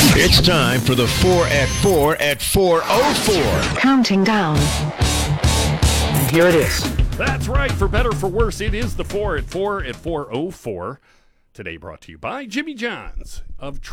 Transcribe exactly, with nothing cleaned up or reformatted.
It's time for the four at four at four oh four. Counting down. Here it is. That's right. For better, for worse, it is the four at four at four oh four. Today brought to you by Jimmy John's of